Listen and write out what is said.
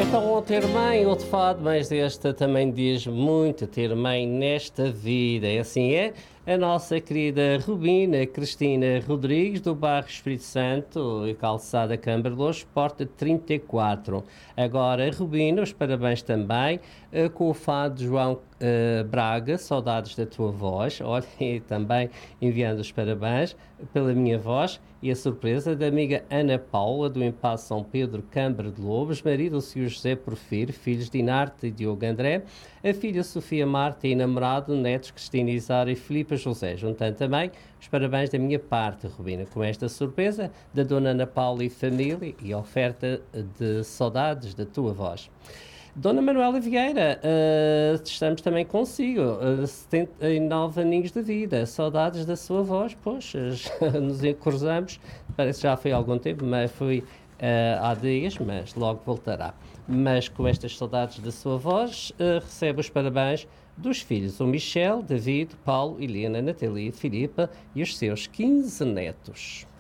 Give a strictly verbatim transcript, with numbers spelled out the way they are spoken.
Então, ter mãe ou de fado, mas esta também diz muito ter mãe nesta vida. E assim é a nossa querida Rubina Cristina Rodrigues, do bairro Espírito Santo, e Calçada Câmara de Lourdes, porta trinta e quatro. Agora, Rubina, os parabéns também, uh, com o fado de João uh, Braga, saudades da tua voz. Olha, e também enviando os parabéns pela minha voz e a surpresa da amiga Ana Paula, do Impasse São Pedro, Câmara de Lobos, marido o senhor José Porfírio, filhos de Inarte e Diogo André, a filha Sofia Marta e namorado, netos Cristina Isara e Filipe José. Juntando também os parabéns da minha parte, Rubina, com esta surpresa da dona Ana Paula e família e oferta de saudades da tua voz. Dona Manuela Vieira, uh, estamos também consigo, uh, setenta e nove aninhos de vida, saudades da sua voz, poxa, nos cruzamos, parece que já foi há algum tempo, mas foi uh, há dias, mas logo voltará. Mas com estas saudades da sua voz, uh, recebe os parabéns dos filhos, o Michel, David, Paulo, Helena, Natalia, Filipa e os seus quinze netos.